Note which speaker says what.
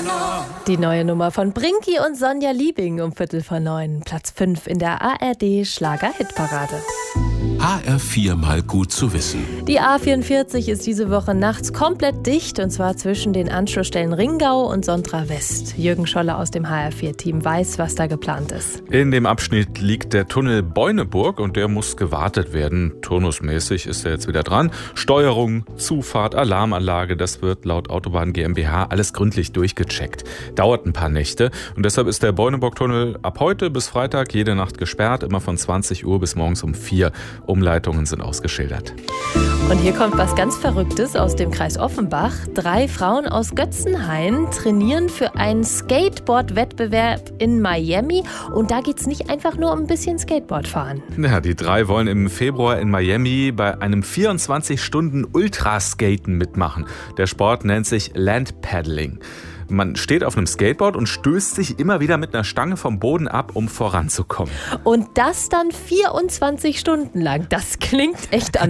Speaker 1: Die neue Nummer von Brinky und Sonja Liebing um 8:45. Platz 5 in der ARD Schlager-Hitparade.
Speaker 2: HR4 mal gut zu wissen.
Speaker 1: Die A44 ist diese Woche nachts komplett dicht, und zwar zwischen den Anschlussstellen Ringau und Sontra West. Jürgen Scholle aus dem HR4-Team weiß, was da geplant ist.
Speaker 3: In dem Abschnitt liegt der Tunnel Beuneburg und der muss gewartet werden. Turnusmäßig ist er jetzt wieder dran. Steuerung, Zufahrt, Alarmanlage, das wird laut Autobahn GmbH alles gründlich durchgecheckt. Dauert ein paar Nächte und deshalb ist der Beuneburg-Tunnel ab heute bis Freitag jede Nacht gesperrt, immer von 20 Uhr bis morgens um 4. Umleitungen sind ausgeschildert.
Speaker 1: Und hier kommt was ganz Verrücktes aus dem Kreis Offenbach. 3 Frauen aus Götzenhain trainieren für einen Skateboard-Wettbewerb in Miami. Und da geht es nicht einfach nur um ein bisschen Skateboard fahren.
Speaker 3: Ja, die 3 wollen im Februar in Miami bei einem 24-Stunden-Ultraskaten mitmachen. Der Sport nennt sich Landpaddling. Man steht auf einem Skateboard und stößt sich immer wieder mit einer Stange vom Boden ab, um voranzukommen.
Speaker 1: Und das dann 24 Stunden lang. Das klingt echt an